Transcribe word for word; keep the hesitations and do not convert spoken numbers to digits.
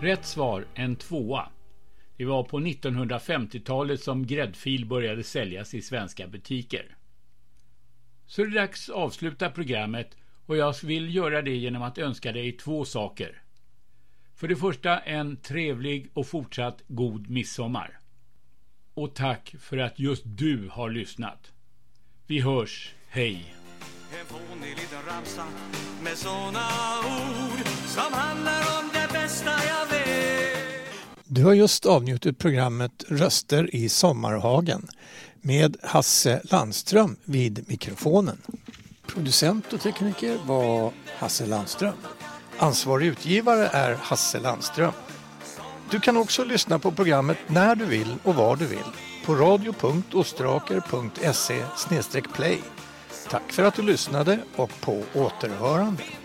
Rätt svar, en tvåa. Det var på nittonhundrafemtiotalet som gräddfil började säljas i svenska butiker. Så är det dags att avsluta programmet och jag vill göra det genom att önska dig två saker. För det första en trevlig och fortsatt god midsommar. Och tack för att just du har lyssnat. Vi hörs, hej! En fånig liten ramsa med såna ord som handlar om det bästa jag vet. Du har just avnjutit programmet Röster i Sommarhagen med Hasse Landström vid mikrofonen. Producent och tekniker var Hasse Landström. Ansvarig utgivare är Hasse Landström. Du kan också lyssna på programmet när du vill och var du vill på radio punkt ostraker punkt se slash play. Tack för att du lyssnade och på återhörande.